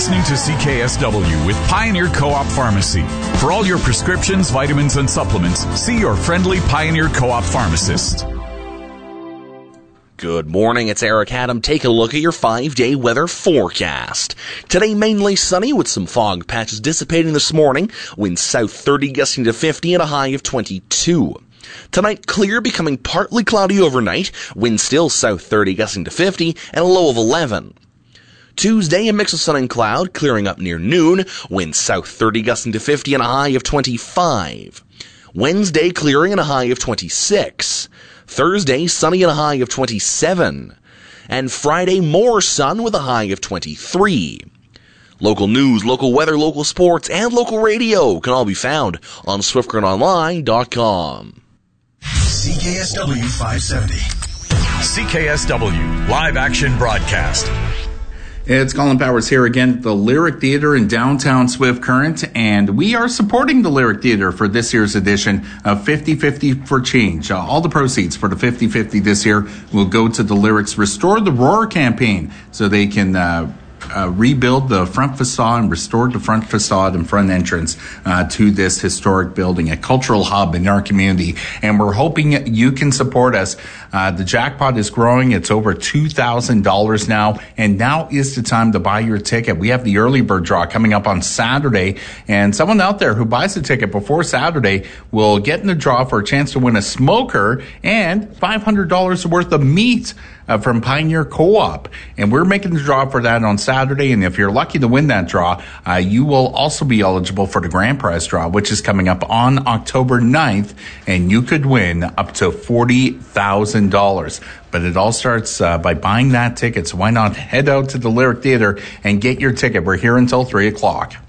listening to CKSW with Pioneer Co-op Pharmacy. For all your prescriptions, vitamins, and supplements, see your friendly Pioneer Co-op pharmacist. Good morning, it's Eric Adam. Take a look at your 5-day weather forecast. Today, mainly sunny with some fog patches dissipating this morning. Winds south 30 gusting to 50 and a high of 22. Tonight, clear, becoming partly cloudy overnight. Winds still south 30 gusting to 50 and a low of 11. Tuesday, a mix of sun and cloud, clearing up near noon. Winds south 30 gusting to 50 and a high of 25. Wednesday, clearing and a high of 26. Thursday, sunny and a high of 27. And Friday, more sun with a high of 23. Local news, local weather, local sports, and local radio can all be found on SwiftGrindOnline.com. CKSW 570. CKSW, live action broadcast. It's Colin Powers here again at the Lyric Theatre in downtown Swift Current, and we are supporting the Lyric Theatre for this year's edition of 50-50 for Change. All the proceeds for the 50-50 this year will go to the Lyrics Restore the Roar campaign so they can rebuild the front facade and restore the front facade and front entrance to this historic building, a cultural hub in our community. And we're hoping you can support us. The jackpot is growing. It's over $2,000 now. And now is the time to buy your ticket. We have the early bird draw coming up on Saturday. And someone out there who buys a ticket before Saturday will get in the draw for a chance to win a smoker and $500 worth of meat from Pioneer Co-op. And we're making the draw for that on Saturday. And if you're lucky to win that draw, you will also be eligible for the grand prize draw, which is coming up on October 9th. And you could win up to $40,000. But it all starts by buying that ticket. So why not head out to the Lyric Theatre and get your ticket? We're here until 3 o'clock.